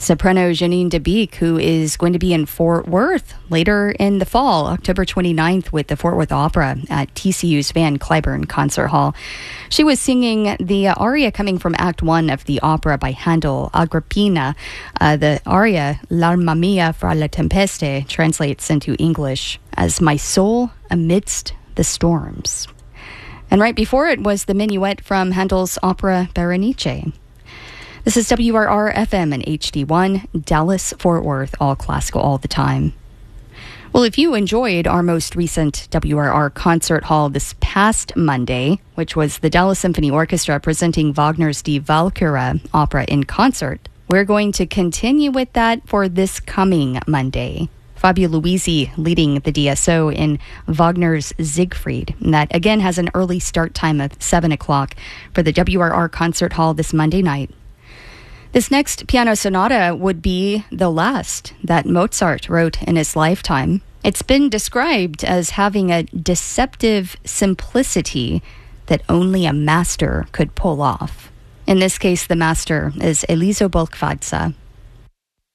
Soprano Janine DeBeek, who is going to be in Fort Worth later in the fall, October 29th, with the Fort Worth Opera at TCU's Van Cliburn Concert Hall. She was singing the aria coming from Act 1 of the opera by Handel, Agrippina. The aria, L'Alma Mia fra la tempeste, translates into English as My Soul Amidst the Storms. And right before it was the minuet from Handel's opera Berenice. This is WRR-FM and HD1, Dallas, Fort Worth, all classical all the time. Well, if you enjoyed our most recent WRR concert hall this past Monday, which was the Dallas Symphony Orchestra presenting Wagner's Die Walküre opera in concert, we're going to continue with that for this coming Monday. Fabio Luisi leading the DSO in Wagner's Siegfried. And that, again, has an early start time of 7 o'clock for the WRR concert hall this Monday night. This next piano sonata would be the last that Mozart wrote in his lifetime. It's been described as having a deceptive simplicity that only a master could pull off. In this case, the master is Elizo Bolkwadza.